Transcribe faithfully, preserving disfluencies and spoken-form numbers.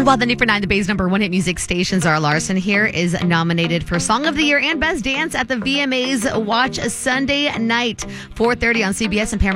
Well, the new for nine, the Bay's number one hit music station, Zara Larson here, is nominated for Song of the Year and Best Dance at the V M As. Watch Sunday night, four thirty on C B S and Paramount.